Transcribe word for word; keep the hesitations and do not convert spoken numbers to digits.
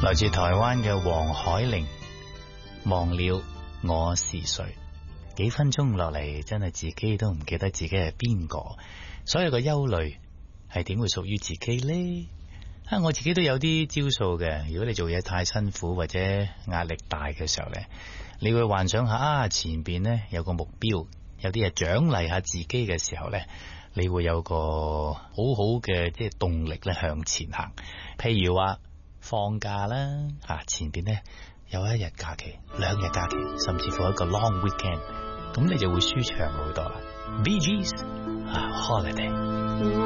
來自台灣嘅黃海玲，忘了我是誰。幾分鐘落嚟，真係自己都唔記得自己係邊個，所有嘅憂慮係點會屬於自己呢？啊，我自己都有啲招數嘅。如果你做嘢太辛苦或者壓力大嘅時候呢，你會幻想下啊，前邊呢有個目標，有啲嘢獎勵下自己嘅時候呢，你會有個好好嘅即係動力咧向前行。譬如話放假啦，啊前邊呢有一日假期、兩日假期，甚至乎一個 long weekend，咁你就會舒暢好多啦。Bee Gees 啊 Holiday。